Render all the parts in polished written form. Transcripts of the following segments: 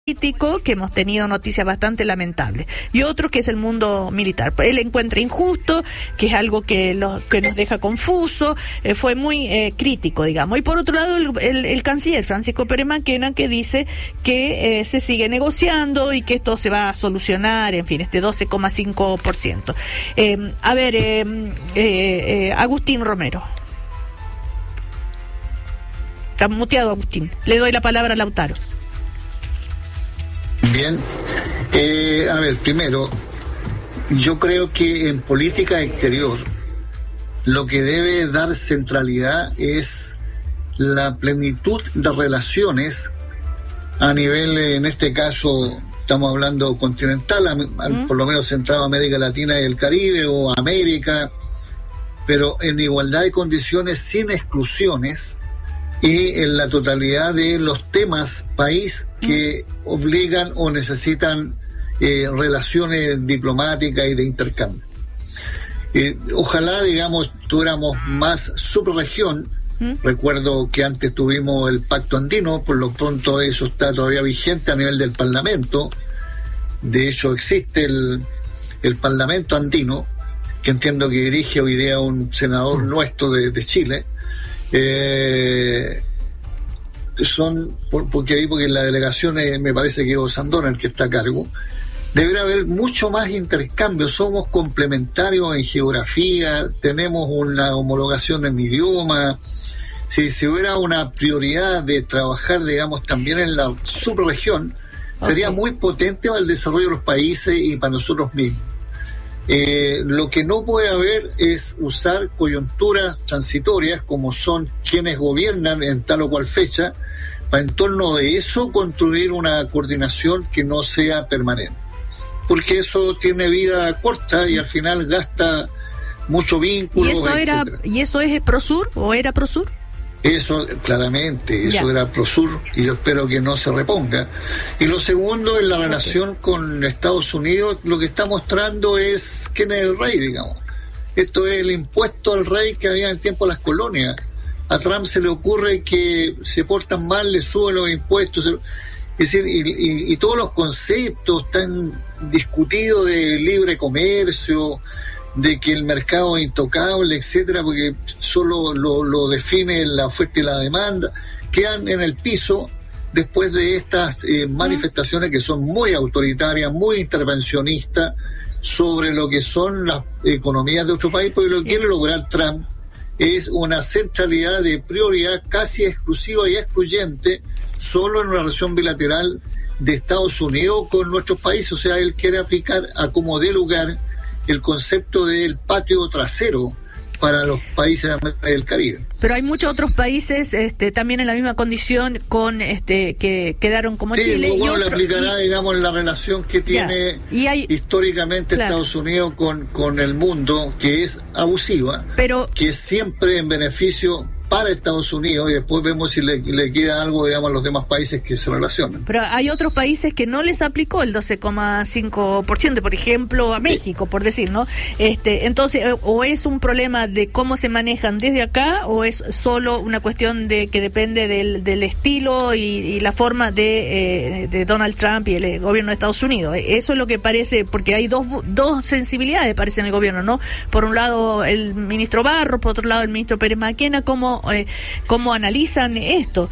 que hemos tenido noticias bastante lamentables, y otro que es el mundo militar. Él encuentra injusto, que es algo que nos deja confuso, fue muy crítico, digamos. Y por otro lado, el canciller Francisco Pérez Mackenna, que dice que se sigue negociando y que esto se va a solucionar, en fin, este 12,5%. A ver, Agustín Romero. Está muteado, Agustín. Le doy la palabra a Lautaro. Bien, a ver, primero, yo creo que en política exterior lo que debe dar centralidad es la plenitud de relaciones a nivel, en este caso, estamos hablando continental, por lo menos centrado a América Latina y el Caribe, o América, pero en igualdad de condiciones, sin exclusiones, y en la totalidad de los temas país que obligan o necesitan relaciones diplomáticas y de intercambio. Ojalá, digamos, tuviéramos más subregión. Recuerdo que antes tuvimos el Pacto Andino, por lo pronto eso está todavía vigente a nivel del Parlamento. De hecho, existe el Parlamento Andino, que entiendo que dirige hoy día un senador nuestro de Chile. Porque en la delegación me parece que es Sandona el que está a cargo. Debería haber mucho más intercambio, somos complementarios en geografía, tenemos una homologación en idioma. Si hubiera una prioridad de trabajar, digamos, también en la subregión, sería muy potente para el desarrollo de los países y para nosotros mismos. Lo que no puede haber es usar coyunturas transitorias, como son quienes gobiernan en tal o cual fecha, para en torno de eso construir una coordinación que no sea permanente. Porque eso tiene vida corta y al final gasta mucho vínculo. ¿Y eso es Prosur o era Prosur? Eso, claramente, eso era Prosur, y yo espero que no se reponga. Y lo segundo, en la relación con Estados Unidos, lo que está mostrando es quién es el rey, digamos. Esto es el impuesto al rey que había en el tiempo de las colonias. A Trump se le ocurre que se portan mal, le suben los impuestos. Es decir, y todos los conceptos tan discutidos de libre comercio, de que el mercado es intocable, etcétera, porque solo lo define la oferta y la demanda, quedan en el piso después de estas manifestaciones que son muy autoritarias, muy intervencionistas sobre lo que son las economías de otro país, porque lo que quiere lograr Trump es una centralidad de prioridad casi exclusiva y excluyente solo en una relación bilateral de Estados Unidos con nuestros países. O sea, él quiere aplicar a como dé lugar el concepto del patio trasero para los países del Caribe. Pero hay muchos otros países también en la misma condición con que quedaron como Chile. Luego le aplicará, digamos, la relación que tiene históricamente Estados Unidos con el mundo, que es abusiva, pero que es siempre en beneficio para Estados Unidos, y después vemos si le queda algo, digamos, a los demás países que se relacionan. Pero hay otros países que no les aplicó el 12,5%, por ejemplo, a México, por decir, ¿no? Entonces, o es un problema de cómo se manejan desde acá, o es solo una cuestión de que depende del estilo y la forma de Donald Trump y el gobierno de Estados Unidos. Eso es lo que parece, porque hay dos sensibilidades, parece, en el gobierno, ¿no? Por un lado, el ministro Barros, por otro lado, el ministro Pérez Mackenna. ¿Cómo analizan esto?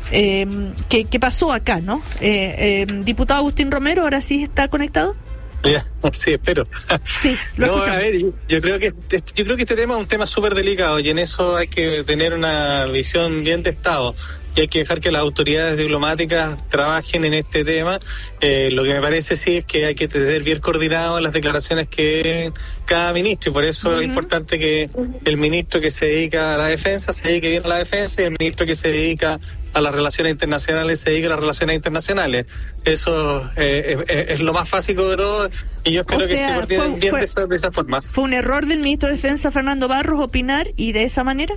¿Qué pasó acá, no? Diputado Agustín Romero, ¿ahora sí está conectado? Sí, espero. Sí, lo escuchamos. A ver, yo creo que este tema es un tema súper delicado, y en eso hay que tener una visión bien de Estado, y hay que dejar que las autoridades diplomáticas trabajen en este tema. Lo que me parece sí es que hay que tener bien coordinado las declaraciones que cada ministro, y por eso es importante que el ministro que se dedica a la defensa se dedique bien a la defensa, y el ministro que se dedica a las relaciones internacionales se dedique a las relaciones internacionales. Eso es lo más básico de todo, y yo espero que se coordinen bien de esa forma. ¿Fue un error del ministro de Defensa, Fernando Barros, opinar y de esa manera?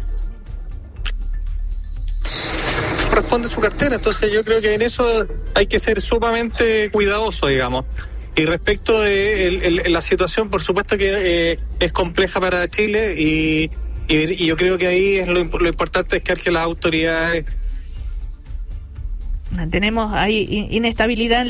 Responde su cartera, entonces yo creo que en eso hay que ser sumamente cuidadoso, digamos. Y respecto de la situación, por supuesto que es compleja para Chile, y yo creo que ahí es lo importante es que las autoridades... Tenemos ahí inestabilidad en